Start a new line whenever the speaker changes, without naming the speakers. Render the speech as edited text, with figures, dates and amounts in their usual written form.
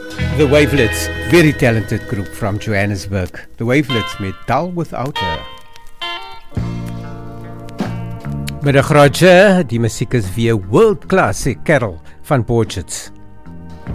The Wavelets, very talented group from Johannesburg. The Wavelets met Dull Without Her. Middag Roger, die musiek is weer world class, sê Carol van Portugal.